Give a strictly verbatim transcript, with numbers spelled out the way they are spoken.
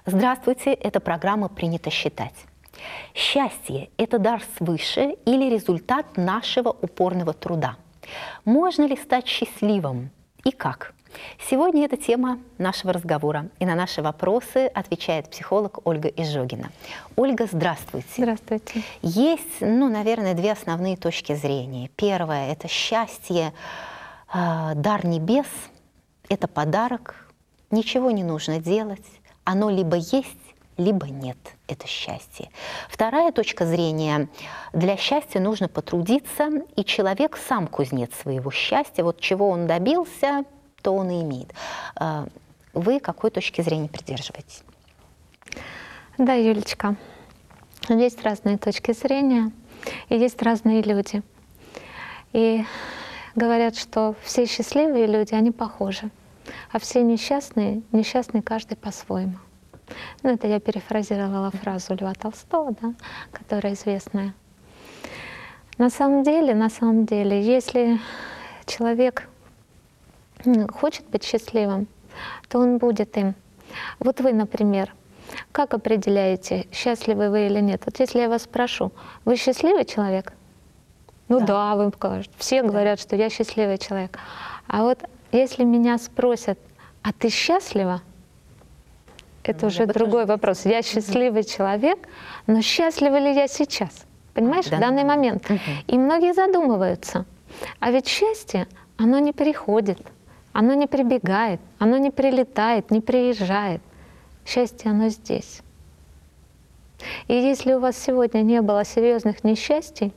Здравствуйте, это программа «Принято считать». Счастье – это дар свыше или результат нашего упорного труда? Можно ли стать счастливым и как? Сегодня это тема нашего разговора, и на наши вопросы отвечает психолог Ольга Изжогина. Ольга, здравствуйте. Здравствуйте. Есть, ну, наверное, две основные точки зрения. Первое – это счастье, э, дар небес, это подарок, ничего не нужно делать, оно либо есть, либо нет, это счастье. Вторая точка зрения – для счастья нужно потрудиться, и человек сам кузнец своего счастья. Вот чего он добился, то он и имеет. Вы какой точки зрения придерживаетесь? Да, Юлечка, есть разные точки зрения, и есть разные люди. И говорят, что все счастливые люди, они похожи, а все несчастные, несчастные каждый по-своему. Ну, это я перефразировала фразу Льва Толстого, да, которая известная. На самом деле, на самом деле, если человек хочет быть счастливым, то он будет им. Вот вы, например, как определяете, счастливы вы или нет? Вот если я вас спрошу, вы счастливый человек? Ну да, да вы скажете. Все да. говорят, что я счастливый человек. А вот если меня спросят, а ты счастлива? Это ну, уже другой вопрос. Я счастливый mm-hmm. человек, но счастлива ли я сейчас? Понимаешь, да. в данный момент. Mm-hmm. И многие задумываются. А ведь счастье, оно не приходит, оно не прибегает, оно не прилетает, не приезжает. Счастье, оно здесь. И если у вас сегодня не было серьезных несчастий,